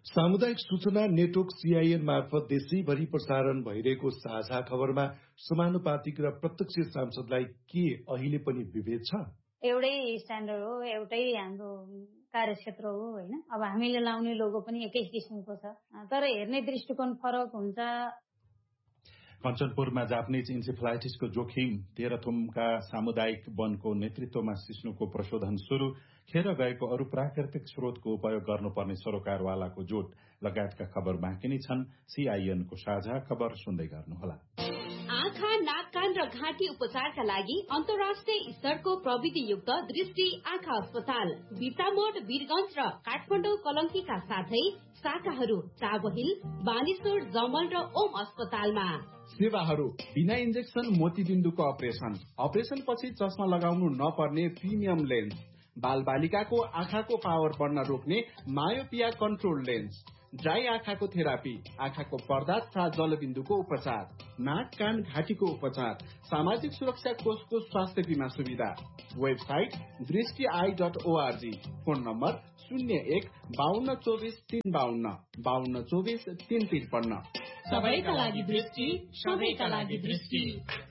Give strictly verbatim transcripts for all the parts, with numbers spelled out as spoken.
सामुदायिक सूचना network CIN मार्फत देशैभरि प्रसारण भइरहेको साझा खबरमा समानुपातिक र प्रत्यक्ष सांसदलाई के अहिले पनि विभेद छ? एउटै स्ट्यान्डर्ड हो, एउटै हाम्रो कार्यक्षेत्र हो होइन। अब हामीले लाउने लोगो पनि एकै किसिमको छ, तर हेर्ने दृष्टिकोण फरक हुन्छ। कञ्चनपुरमा जापानिज इन्सेफेलाइटिसको जोखिम, तेह्रथुमका सामुदायिक वनको नेतृत्वमा सिस्नुको प्रशोधन शुरू, खेर गएको अरू प्राकृतिक स्रोतको उपयोग गर्नुपर्ने सरोकारवालाको जोड लगायतका खबर बाँकी नै छन्। सीआईएनको साझा खबर सुन्दै गर्नुहोला। आँखा, नाक, कान र घाँटी उपचारका लागि अन्तर्राष्ट्रिय स्तरको प्रविधियुक्त दृष्टि आँखा अस्पताल बिर्तामोड, वीरगञ्ज र काठमाडौँ कलङ्कीका साथै शाखाहरू चाबहिल, बानेश्वर, जमल र ओम अस्पतालमा। सेवाहरू बिना इन्जेक्सन मोतीबिन्दुको अपरेसन, अपरेसन पछि चस्मा लगाउनु नपर्ने प्रिमियम लेन्स, बाल बालिकाको आँखाको पावर बढ्न रोक्ने मायोपिया कन्ट्रोल लेन्स, ड्राई आँखाको थेरापी, आँखाको पर्दा तथा जलबिन्दुको उपचार, नाक, कान, घाँटीको उपचार, सामाजिक सुरक्षा कोषको स्वास्थ्य बीमा सुविधा। वेबसाइट दृष्टि I dot ORG. Phone number शून्य एक बाहन्न चौबिस तीन बाहन्न बाहन्न चौबिस तीन त्रिपन्न। सबैका लागि दृष्टि, सबैका लागि दृष्टि।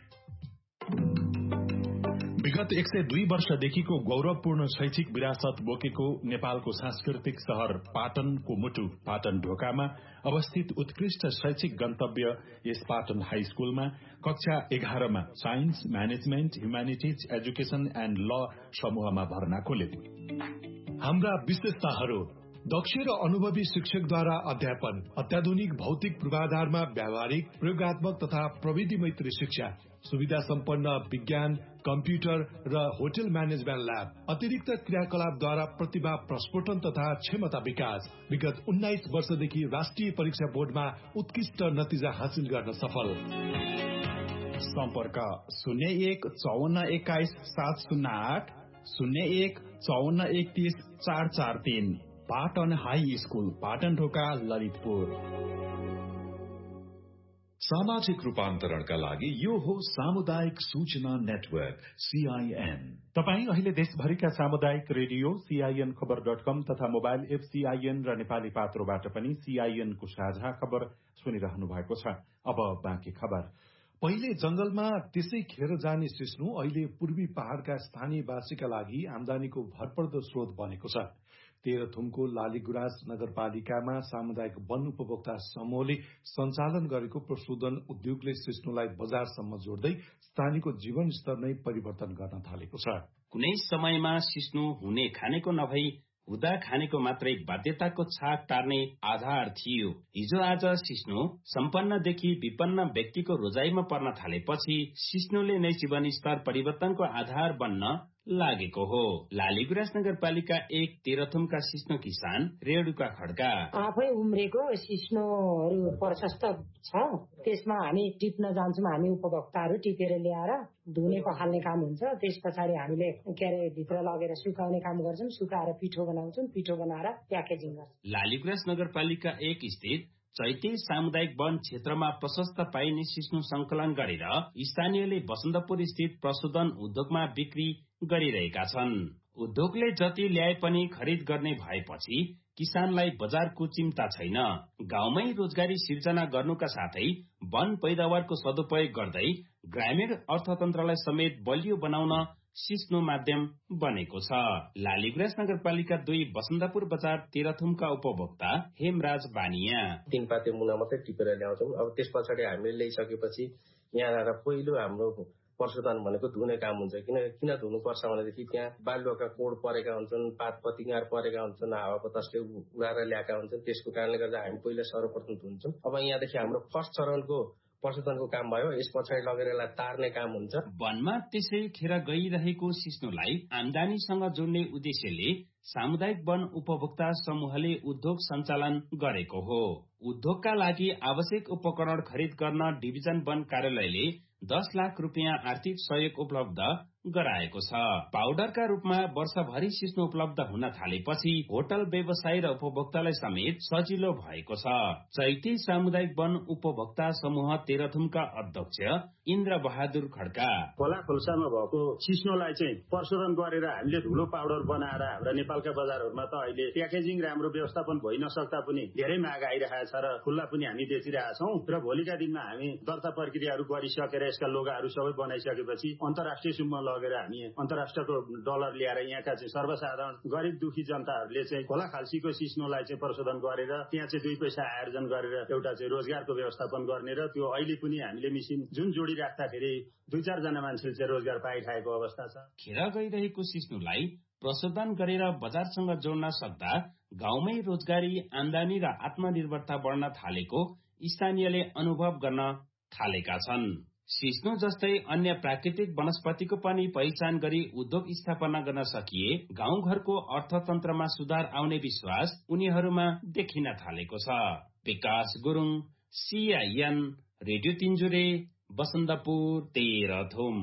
विगत एक सय दुई वर्षदेखिको गौरवपूर्ण शैक्षिक विरासत बोकेको नेपालको सांस्कृतिक शहर पाटनको मुटु पाटन ढोकामा अवस्थित उत्कृष्ट शैक्षिक गन्तव्य यस पाटन हाई स्कूलमा कक्षा एघारमा science, management, humanities, education and ल समूहमा भर्ना खोले। हाम्रा विशेषताहरू: दक्ष र अनुभवी शिक्षकद्वारा अध्यापन, अत्याधुनिक भौतिक पूर्वाधारमा व्यावहारिक, प्रयोगात्मक तथा प्रविधि मैत्री शिक्षा, सुविधा सम्पन्न विज्ञान, कम्प्युटर र होटल म्यानेजमेन्ट ल्याब, अतिरिक्त क्रियाकलापद्वारा प्रतिभा प्रस्फुटन तथा क्षमता विकास। विगत उन्नाइस वर्षदेखि राष्ट्रिय परीक्षा बोर्डमा उत्कृष्ट नतिजा हासिल गर्न सफल। सम्पर्क शून्य एक चौवन्न एक्काइस सात शून्य आठ शून्य एक चौवन्न एकतीस चार चार तीन। पाटन हाई स्कूल, पाटन ढोका, ललितपुर। सामाजिक रूपान्तरणका लागि यो हो सामुदायिक सूचना नेटवर्क सीआईएन। तपाईँ अहिले देशभरिका सामुदायिक रेडियो सीआईएन खबर डट कम तथा मोबाइल एप सीआईएन र नेपाली पात्रोबाट पनि सीआईएनको साझा खबर सुनिरहनु भएको छ। अब बाँकी खबर। पहिले जंगलमा त्यसै खेर जाने सिस्नु अहिले पूर्वी पहाड़का स्थानीयवासीका लागि आमदानीको भरपर्दो स्रोत बनेको छ। तेह्रथुमको लालीगुराँस नगरपालिकामा सामुदायिक वन उपभोक्ता समूहले सञ्चालन गरेको प्रशोधन उद्योगले सिस्नुलाई बजारसम्म जोड्दै स्थानीयको जीवन स्तर नै परिवर्तन गर्न थालेको छ। कुनै समयमा सिस्नु हुने खानेको नभई हुँदा खानेको मात्रै बाध्यताको छाक टार्ने आधार थियो। हिजो आज सिस्नु सम्पन्नदेखि विपन्न व्यक्तिको रोजाइमा पर्न थालेपछि सिस्नुले नै जीवन स्तर परिवर्तनको आधार बन्न लागेको हो। लालीगुराँस नगरपालिका एक तेह्रथुमका सिस्नु किसान रेणुका खड्का आफै उम्रेको सिस्नुहरू प्रशस्त छ। त्यसमा हामी टिप्न जान्छौँ। हामी उपभोक्ताहरू टिपेर ल्याएर धुने पखाल्ने काम हुन्छ। त्यस पछाडि हामीले के अरे भित्र लगेर सुकाउने काम गर्छौँ। सुकाएर पिठो बनाउँछौँ। पिठो बनाएर प्याकेजिङ गर्छौँ। लालीगुराँस नगरपालिका एक स्थित चैते सामुदायिक वन क्षेत्रमा प्रशस्त पाइने सिस्नु संकलन गरेर स्थानीयले बसन्तपुर स्थित प्रशोधन उद्योगमा बिक्री गरिरहेका छन्। उद्योगले जति ल्याए पनि खरिद गर्ने भएपछि किसानलाई बजारको चिन्ता छैन। गाउँमै रोजगारी सिर्जना गर्नुका साथै वन पैदावारको सदुपयोग गर्दै ग्रामीण अर्थतन्त्रलाई समेत बलियो बनाउन सिस्नु माध्यम बनेको छ। लालीगुराँस नगरपालिका दुई बसन्तपुर बजार तेह्रथुमका उपभोक्ता हेमराज बानिया तीन पाते मुना मात्रै टिपेर ल्याउँछौँ। अब त्यस पछाडि हामीले ल्याइसकेपछि यहाँ आएर पहिलो हाम्रो प्रशोधन भनेको धुने काम हुन्छ। किन किन धुनुपर्छ भनेदेखि त्यहाँ बालुवाका कोड परेका हुन्छन्, पात पतिङ्गार परेका हुन्छन्, हावा बतासले उडाएर ल्याएका हुन्छन्। त्यसको कारणले गर्दा हामी पहिला सर्वप्रथम धुन्छौँ। अब यहाँदेखि हाम्रो फर्स्ट चरणको प्रशोधनको काम भयो। यस पछाडि लगेर यसलाई तार्ने काम हुन्छ। वनमा त्यसै खेर गइरहेको सिस्नुलाई आमदानीसँग जोड्ने उद्देश्यले सामुदायिक वन उपभोक्ता समूहले उद्योग सञ्चालन गरेको हो। उद्योगका लागि आवश्यक उपकरण खरिद गर्न डिभिजन वन कार्यालयले दस लाख रुपियाँ आर्थिक सहयोग उपलब्ध गराएको छ। पाउडरका रूपमा वर्षभरि सिस्नो उपलब्ध हुन थालेपछि होटल व्यवसायी र उपभोक्तालाई समेत सजिलो भएको छ। चैती सामुदायिक वन उपभोक्ता समूह तेह्रथुमका अध्यक्ष इन्द्र बहादुर खड्का खोला खोल्सामा भएको सिस्नोलाई चाहिँ प्रशोधन गरेर हामीले धुलो पाउडर बनाएर हाम्रा नेपालका बजारहरूमा त अहिले प्याकेजिङ राम्रो व्यवस्थापन भइ नसक्दा पनि धेरै माग आइरहेको छ र खुल्ला पनि हामी बेचिरहेका छौँ र भोलिका दिनमा हामी दर्ता प्रक्रियाहरू गरिसकेर यसका लोगाहरू सबै बनाइसकेपछि अन्तर्राष्ट्रिय सुममा लगेर हामी अन्तर्राष्ट्रको डलर ल्याएर यहाँका चाहिँ सर्वसाधारण गरिब दुखी जनताहरूले चाहिँ खोला खाल्सीको सिस्नोलाई चाहिँ प्रशोधन गरेर त्यहाँ चाहिँ दुई पैसा आर्जन गरेर एउटा चाहिँ रोजगारको व्यवस्थापन गर्ने र त्यो अहिले पनि हामीले मिसिन जुन जोडी राख्दाखेरि दुई चारजना मान्छेले चाहिँ रोजगार पाइरहेको अवस्था छ। खेर गइरहेको सिस्नोलाई प्रशोधन गरेर बजारसँग जोड्न सक्दा गाउँमै रोजगारी, आमदानी र आत्मनिर्भरता बढ्न थालेको स्थानीयले अनुभव गर्न थालेका छन्। सिस्नो जस्तै अन्य प्राकृतिक वनस्पतिको पनि पहिचान गरी उद्योग स्थापना गर्न सकिए गाउँघरको अर्थतन्त्रमा सुधार आउने विश्वास उनीहरूमा देखिन थालेको छ। विकास गुरुङ, सीआईएन, रेडियो तिनजुरे, बसन्तपुर, तेह्रथुम।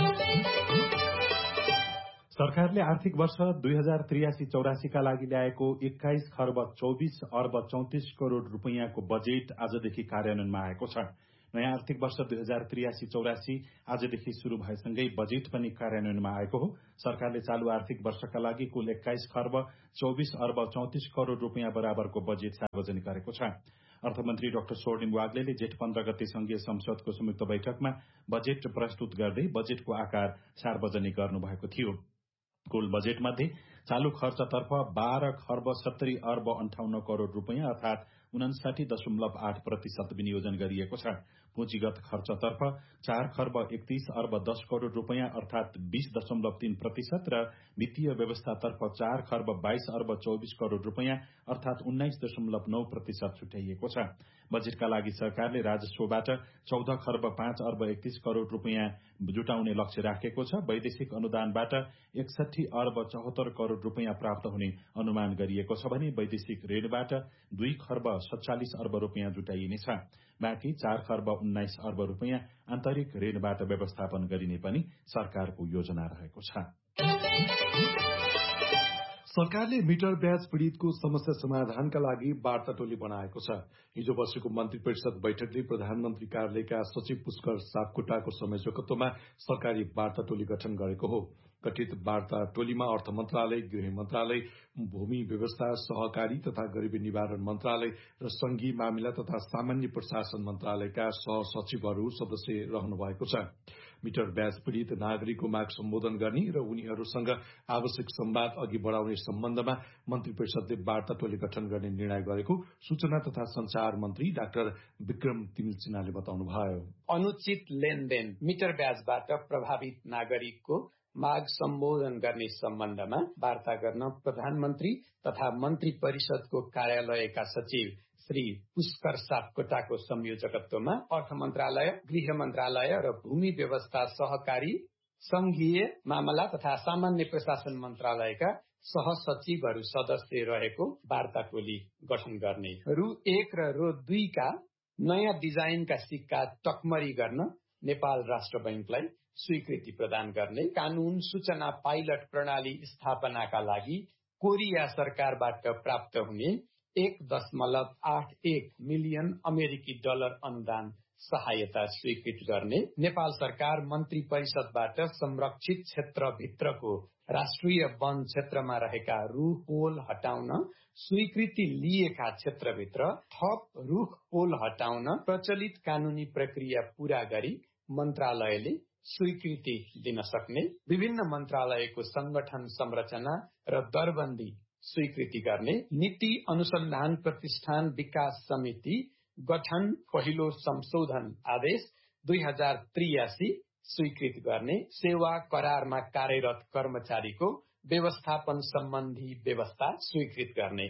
सरकारले आर्थिक वर्ष दुई हजार त्रियासी चौरासीका लागि ल्याएको एक्काइस खर्ब चौबिस अर्ब चौतिस करोड़ रूपियाँको बजेट आजदेखि कार्यान्वयनमा आएको छ। नयाँ आर्थिक वर्ष दुई हजार त्रियासी चौरासी आजदेखि शुरू भएसँगै बजेट पनि कार्यान्वयनमा आएको हो। सरकारले चालू आर्थिक वर्षका लागि कुल एक्काइस खर्ब चौबिस अर्ब चौतिस करोड़ रूपियाँ बराबरको बजेट सार्वजनिक गरेको छ। अर्थमन्त्री डाक्टर स्वर्णिम वाग्लेले जेठ पन्ध्र गते संघीय संसदको संयुक्त बैठकमा बजेट प्रस्तुत गर्दै बजेटको आकार सार्वजनिक गर्नुभएको थियो। कुल बजेट मध्ये चालू खर्चतर्फ बाह्र खर्ब सत्तरी अर्ब अन्ठाउन्न करोड़ रूपियाँ अर्थात उनासाठी दशमलव आठ प्रतिशत विनियोजन गरिएको छ। पुँजीगत खर्चतर्फ चार खर्ब एकतीस अर्ब दस करोड़ रूपियाँ अर्थात बीस दशमलव तीन प्रतिशत र वित्तीय व्यवस्थातर्फ चार खर्ब बाइस अर्ब चौबिस करोड़ रूपियाँ अर्थात उन्नाइस दशमलव नौ प्रतिशत छुट्याइएको छ। बजेटका लागि सरकारले राजस्वबाट चौध खर्ब पाँच अर्ब एकतीस करोड़ रूपियाँ जुटाउने लक्ष्य राखेको छ। वैदेशिक अनुदानबाट एकसठी अर्ब चौहत्तर करोड़ रूपियाँ प्राप्त हुने अनुमान गरिएको छ भने वैदेशिक ऋणबाट दुई खर्ब सत्तालिस अर्ब रूपियाँ जुटाइनेछ। बाँकी चार खर्ब उन्नाइस अर्ब रूपियाँ आन्तरिक ऋणबाट व्यवस्थापन गरिने पनि सरकारको योजना रहेको छ। सरकारले मिटर ब्याज पीड़ितको समस्या समाधानका लागि वार्ता टोली बनाएको छ। हिजो बसेको मन्त्री परिषद बैठकले प्रधानमन्त्री कार्यालयका सचिव पुष्कर सापकोटाको संयोजकत्वमा सरकारी वार्ता टोली गठन गरेको हो। गठित वार्ता टोलीमा अर्थ मन्त्रालय, गृह मन्त्रालय, भूमि व्यवस्था, सहकारी तथा गरिबी निवारण मन्त्रालय र संघीय मामिला तथा सामान्य प्रशासन मन्त्रालयका सहसचिवहरू सदस्य रहनु भएको छ। मिटर ब्याज पीड़ित नागरिकको माग सम्बोधन गर्ने र उनीहरूसँग आवश्यक संवाद अघि बढ़ाउने सम्बन्धमा मन्त्री परिषदले वार्ता टोली गठन गर्ने निर्णय गरेको सूचना तथा संचार मन्त्री डाक्टर विक्रम तिमिल बताउनुभयो। अनुचित लेनदेन मिटर ब्याजबाट प्रभावित नागरिकको माग सम्बोधन गर्ने सम्बन्धमा वार्ता गर्न प्रधानमन्त्री तथा मन्त्री परिषदको कार्यालयका सचिव श्री पुष्कर सापकोटाको संयोजकत्वमा अर्थ मन्त्रालय, गृह मन्त्रालय र भूमि व्यवस्था, सहकारी, संघीय मामला तथा सामान्य प्रशासन मन्त्रालयका सहसचिवहरू सदस्य रहेको वार्ता टोली गठन गर्ने। रु एक र रु दुईका नयाँ डिजाइनका सिक्का टकमरी गर्न नेपाल राष्ट्र बैंकलाई स्वीकृति प्रदान गर्ने, कानून सूचना पाइलट प्रणाली स्थापनाका लागि कोरिया सरकारबाट प्राप्त हुने एक दशमलव आठ एक मिलियन अमेरिकी डलर अनुदान सहायता स्वीकृत गर्ने, नेपाल सरकार मन्त्री परिषदबाट संरक्षित क्षेत्रभित्रको राष्ट्रिय वन क्षेत्रमा रहेका रूख पोल हटाउन स्वीकृति लिएका क्षेत्रभित्र थप रूख पोल हटाउन प्रचलित कानूनी प्रक्रिया पूरा गरी मन्त्रालयले स्वीकृति दिन सक्ने, विभिन्न मन्त्रालयको संगठन संरचना र दरबन्दी स्वीकृति गर्ने, नीति अनुसन्धान प्रतिष्ठान विकास समिति गठन पहिलो संशोधन आदेश दुई हजार त्रियासी स्वीकृत गर्ने, सेवा करारमा कार्यरत कर्मचारीको व्यवस्थापन सम्बन्धी व्यवस्था स्वीकृत गर्ने।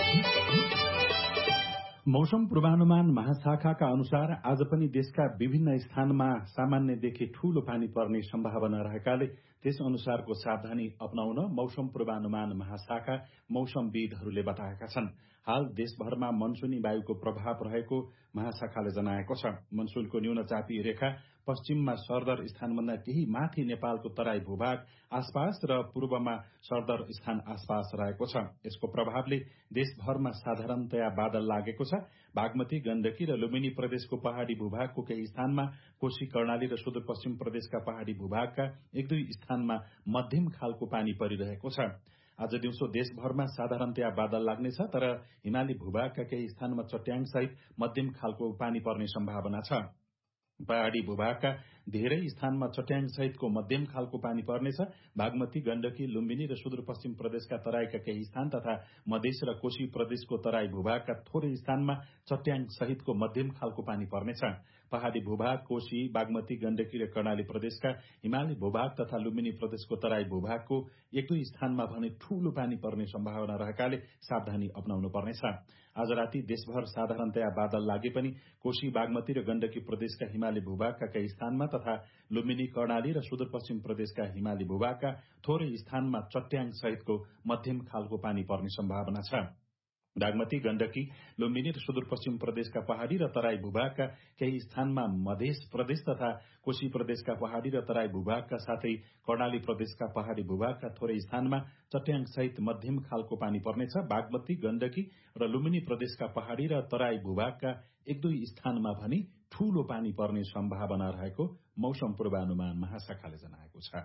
मौसम पूर्वानुमान महाशाखाका अनुसार आज पनि देशका विभिन्न स्थानमा सामान्यदेखि ठूलो पानी पर्ने सम्भावना रहेकाले त्यस अनुसारको सावधानी अपनाउन मौसम पूर्वानुमान महाशाखा मौसमविदहरूले बताएका छन्। हाल देशभरमा मनसुनी वायुको प्रभाव रहेको महाशाखाले जनाएको छ। मनसुनको न्यून चापी रेखा पश्चिममा सरदर स्थानभन्दा केही माथि नेपालको तराई भूभाग आसपास र पूर्वमा सरदर स्थान आसपास रहेको छ। यसको प्रभावले देशभरमा साधारणतया बादल लागेको छ। बागमती, गण्डकी र लुम्बिनी प्रदेशको पहाड़ी भूभागको केही स्थानमा, कोशी, कर्णाली र सुदूरपश्चिम प्रदेशका पहाड़ी भूभागका एक दुई स्थानमा मध्यम खालको पानी परिरहेको छ। आज दिउँसो देशभरमा साधारणतया बादल लाग्नेछ, तर हिमाली भूभागका केही स्थानमा चट्याङ सहित मध्यम खालको पानी पर्ने सम्भावना छ। पहाड़ी भूभागका धेरै स्थानमा चट्याङ सहितको मध्यम खालको पानी पर्नेछ। बागमती, गण्डकी, लुम्बिनी र सुदूरपश्चिम प्रदेशका तराईका केही स्थान तथा मधेस र कोशी प्रदेशको तराई भूभागका थोरै स्थानमा चट्याङ सहितको मध्यम खालको पानी पर्नेछ। पहाड़ी भूभाग, कोशी, बागमती, गण्डकी र कर्णाली प्रदेशका हिमाली भूभाग तथा लुम्बिनी प्रदेशको तराई भूभागको एक दुई स्थानमा भने ठूलो पानी पर्ने सम्भावना रहेकाले सावधानी अपनाउनु पर्नेछ। आज राति देशभर साधारणतया बादल लागे पनि कोशी, बागमती र गण्डकी प्रदेशका हिमाली भूभागका केही स्थानमा तथा लुम्बिनी, कर्णाली र सुदूरपश्चिम प्रदेशका हिमाली भूभागका थोरै स्थानमा चट्याङ सहितको मध्यम खालको पानी पर्ने सम्भावना छ। बागमती, गण्डकी, लुम्बिनी र सुदूरपश्चिम प्रदेशका पहाड़ी र तराई भूभागका केही स्थानमा मधेस प्रदेश तथा कोशी प्रदेशका पहाड़ी र तराई भूभागका साथै कर्णाली प्रदेशका पहाड़ी भूभागका थोरै स्थानमा चट्याङ सहित मध्यम खालको पानी पर्नेछ। बागमती, गण्डकी र लुम्बिनी प्रदेशका पहाड़ी र तराई भूभागका एक दुई स्थानमा भने ठूलो पानी पर्ने सम्भावना रहेको मौसम पूर्वानुमान महाशाखाले जनाएको छ।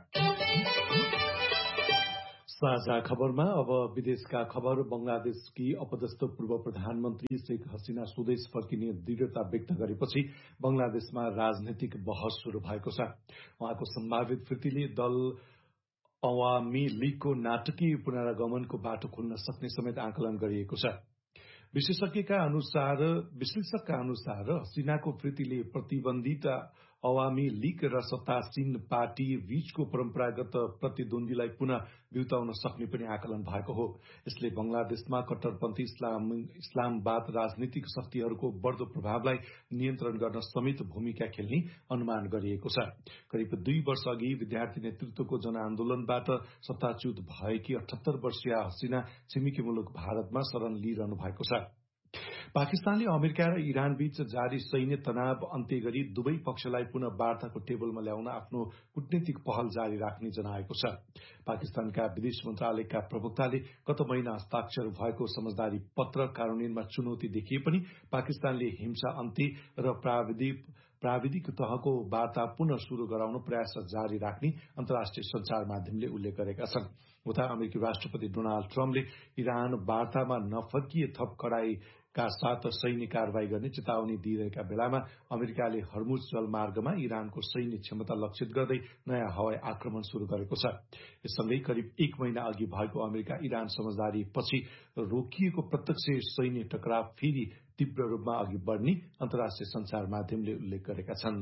साझा खबरमा अब विदेशका खबर। बंगलादेशकी अपदस्थ पूर्व प्रधानमन्त्री शेख हसिना स्वदेश फर्किने दृढ़ता व्यक्त गरेपछि बंगलादेशमा राजनैतिक बहस शुरू भएको छ। उहाँको सम्भावित फिर्तीले दल अवामी लीगको नाटकीय पुनरागमनको बाटो खोल्न सक्ने समेत आकलन गरिएको छ। विशेषज्ञका अनुसार विश्लेषकका अनुसार हसिनाको फिर्तीले प्रतिबन्धित अवामी लीग र सत्तासीन पार्टी बीचको परम्परागत प्रतिद्वन्दीलाई पुनः बिउताउन सक्ने पनि आकलन भएको हो। यसले बंगलादेशमा कट्टरपन्थी इस्लाम इस्लामवाद राजनीतिक शक्तिहरूको बढ्दो प्रभावलाई नियन्त्रण गर्न समेत भूमिका खेल्ने अनुमान गरिएको छ। करिब दुई वर्ष अघि विद्यार्थी नेतृत्वको जनआन्दोलनबाट सत्ताच्युत भएकी अठहत्तर वर्षीय हसिना छिमेकी मुलुक भारतमा शरण लिइरहनु भएको छ। पाकिस्तानले अमेरिका र इरान बीच जारी सैन्य तनाव अन्त्य गरी दुवै पक्षलाई पुनः वार्ताको टेबलमा ल्याउन आफ्नो कूटनीतिक पहल जारी राख्ने जनाएको छ। पाकिस्तानका विदेश मन्त्रालयका प्रवक्ताले गत महिना हस्ताक्षर भएको समझदारी पत्र कार्यान्वयनमा चुनौती देखिए पनि पाकिस्तानले हिंसा अन्त्य र प्राविधिक प्राविधिक तहको वार्ता पुनः शुरू गराउन प्रयास जारी राख्ने अन्तर्राष्ट्रिय संचार माध्यमले उल्लेख गरेका छन्। उता अमेरिकी राष्ट्रपति डोनाल्ड ट्रम्पले इरान वार्तामा नफर्किए थप कडाई का साथ सैन्य कारवाही गर्ने चेतावनी दिइरहेका बेलामा अमेरिकाले हर्मुज जलमार्गमा इरानको सैन्य क्षमता लक्षित गर्दै नयाँ हवाई आक्रमण शुरू गरेको छ। यससँगै करिब एक महिना अघि भएको अमेरिका इरान समझदारी पछि रोकिएको प्रत्यक्ष सैन्य टकराव फेरि तीव्र रूपमा अघि बढ़ने अन्तर्राष्ट्रिय संचार माध्यमले उल्लेख गरेका छन्।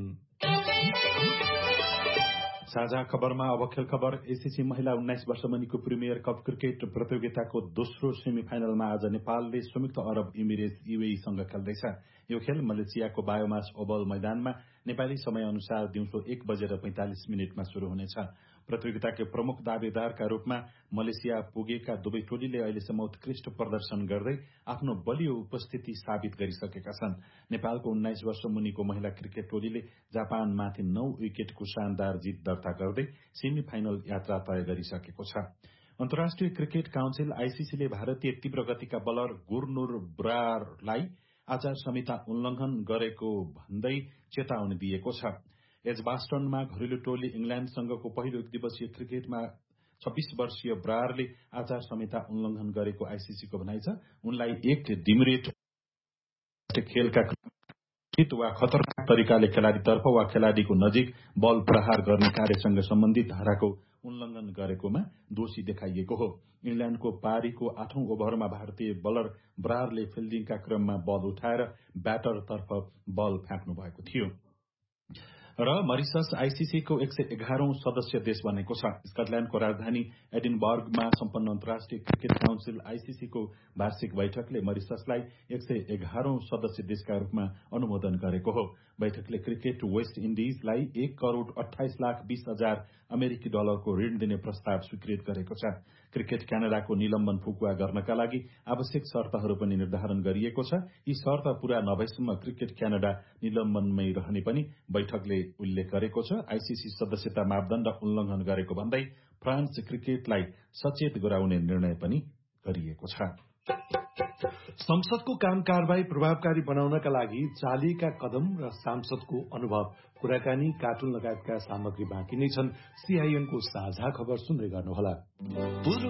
साझा खबरमा अब खेल खबर। एसीसी महिला उन्नाइस वर्ष मुनिको प्रिमियर कप क्रिकेट प्रतियोगिताको दोस्रो सेमी फाइनलमा आज नेपालले संयुक्त अरब इमिरेट्स यूएईसँग खेल्दैछ। यो खेल मलेसियाको बायोमास ओभल मैदानमा नेपाली समय अनुसार दिउँसो एक बजेर पैंतालिस मिनटमा शुरू हुनेछ। प्रतियोगिताको प्रमुख दावेदारका रूपमा मलेसिया पुगेका दुवै टोलीले अहिलेसम्म उत्कृष्ट प्रदर्शन गर्दै आफ्नो बलियो उपस्थिति साबित गरिसकेका छन्। नेपालको उन्नाइस वर्ष मुनिको महिला क्रिकेट टोलीले जापानमाथि नौ विकेटको शानदार जित दर्ता गर्दै सेमी फाइनल यात्रा तय गरिसकेको छ। अन्तर्राष्ट्रिय क्रिकेट काउन्सिल आईसीसीले भारतीय तीव्र गतिका बलर गुरनुर ब्रारलाई आचार संहिता उल्लंघन गरेको भन्दै चेतावनी दिएको छ। एजबास्टनमा घरेलु टोली इंग्ल्याण्डसँगको पहिलो एक दिवसीय क्रिकेटमा छब्बीस वर्षीय ब्रारले आचार संहिता उल्लंघन गरेको आईसीसीको भनाइ छ। उनलाई एक डिमरेट खेलका वा खतरनाक तरिकाले खेलाड़ीतर्फ वा खेलाड़ीको नजिक बल प्रहार गर्ने कार्यसँग सम्बन्धित धाराको उल्लंघन गरेकोमा दोषी देखाइएको हो। इंग्ल्याण्डको पारीको आठौं ओभरमा भारतीय बलर ब्रारले फिल्डिङका क्रममा बल उठाएर ब्याटरतर्फ बल फ्याँक्नु भएको थियो। र मरिसस आईसीसीको एक सय एघारौं सदस्य देश बनेको छ। स्कटल्याण्डको राजधानी एडिनबर्गमा सम्पन्न अन्तर्राष्ट्रिय क्रिकेट काउन्सिल आईसीसीको वार्षिक बैठकले मरिससलाई एक सय एघारौं सदस्य देशका रूपमा अनुमोदन गरेको हो। बैठकले क्रिकेट वेस्ट इन्डिजलाई एक करोड़ अठाइस लाख बीस हजार अमेरिकी डलरको ऋण दिने प्रस्ताव स्वीकृत गरेको छ। क्रिकेट क्यानाडाको निलम्बन फुकुवा गर्नका लागि आवश्यक शर्तहरू पनि निर्धारण गरिएको छ। यी शर्त पूरा नभएसम्म क्रिकेट क्यानाडा निलम्बनमै रहने पनि बैठकले उल्लेख गरेको छ। आईसीसी सदस्यता मापदण्ड उल्लंघन गरेको भन्दै फ्रान्स क्रिकेटलाई सचेत गराउने निर्णय पनि गरिएको छ। संसदको काम कारवाही प्रभावकारी बनाउनका लागि चालिएका कदम र सांसदको अनुभव, कुराकानी, कार्टुन लगायतका सामग्री बाँकी नै छन्। सीआईएनको साझा खबर सुन्दै गर्नुहोला।